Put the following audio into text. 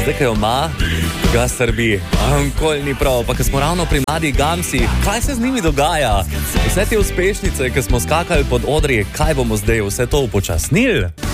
zdaj, ko jo ima, ga srbi. Nikoli ni prav, pa ko smo ravno pri mladih gamsih, kaj se z njimi dogaja? Vse te uspešnice, ki smo skakali pod odri, kaj bomo zdaj vse to upočasnili?